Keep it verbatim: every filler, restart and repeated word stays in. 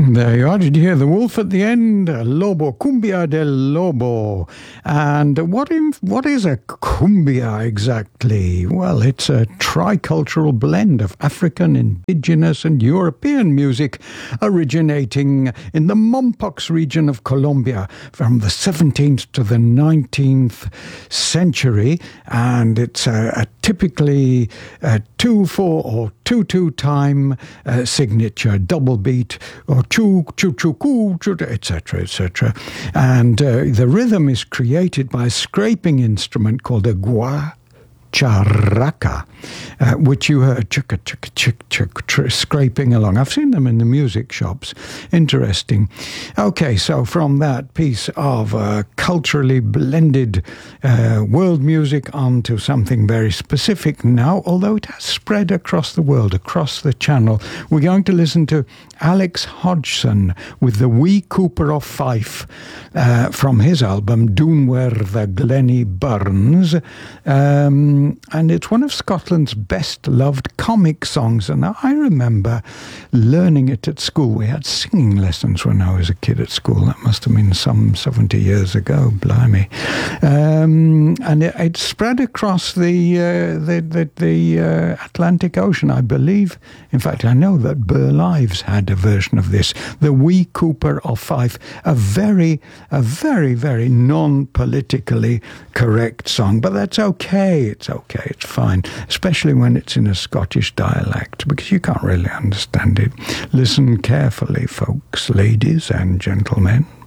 There you are. Did you hear the wolf at the end? Lobo, Cumbia del Lobo. And what in, what is a cumbia exactly? Well, it's a tricultural blend of African, indigenous and European music originating in the Mompox region of Colombia from the seventeenth to the nineteenth century. And it's a, a typically a two four or two two time uh, signature, double beat, or choo choo choo choo, et cetera, et cetera. And uh, the rhythm is created by a scraping instrument called a gua characa, uh, which you heard chicka chicka chick chick tr- scraping along. I've seen them in the music shops. Interesting. Okay, so from that piece of uh, culturally blended uh, world music on to something very specific now, although it has spread across the world, across the channel. We're going to listen to Alex Hodgson with the Wee Cooper of Fife uh, from his album Doonwer the Glenny Burns. Um, and it's one of Scotland's best-loved comic songs, and I remember learning it at school. We had singing lessons when I was a kid at school. That must have been some seventy years ago, blimey. Um, and it, it spread across the, uh, the, the, the uh, Atlantic Ocean, I believe. In fact, I know that Burl Ives had a version of this, the Wee Cooper of Fife, a very, a very, very non-politically correct song, but that's okay. It's okay, it's fine, especially when it's in a Scottish dialect, because you can't really understand it. Listen carefully, folks, ladies and gentlemen.